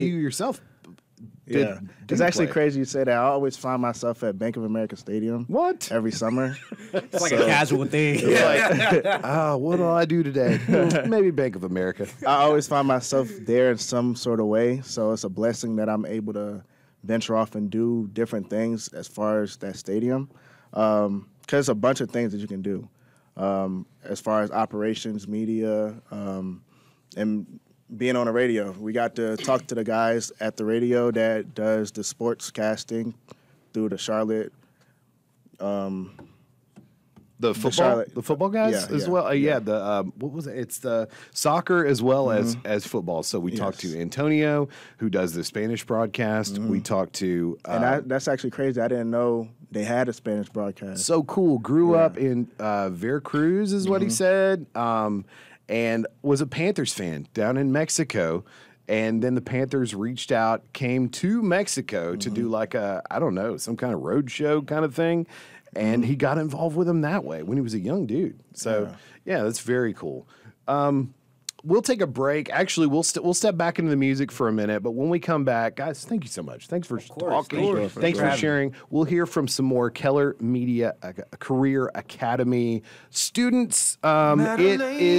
You yourself Yeah, it's actually crazy you say that. I always find myself at Bank of America Stadium. What? Every summer. It's like a casual thing. What do I do today? Maybe Bank of America. I always find myself there in some sort of way. So it's a blessing that I'm able to venture off and do different things as far as that stadium. Because there's a bunch of things that you can do as far as operations, media, and being on the radio. We got to talk to the guys at the radio that does the sports casting through the Charlotte. The football guys as well. What was it? It's the soccer as well as football. So we talked to Antonio, who does the Spanish broadcast. We talked to and that's actually crazy. I didn't know they had a Spanish broadcast. So cool. Grew up in Veracruz, is what he said, and was a Panthers fan down in Mexico. And then the Panthers reached out, came to Mexico to do like some kind of road show kind of thing. And he got involved with them that way when he was a young dude. So, yeah that's very cool. We'll take a break. Actually, we'll step back into the music for a minute. But when we come back, guys, thank you so much. Thanks for talking. Thanks for sharing. We'll hear from some more Keller Media Career Academy students. It is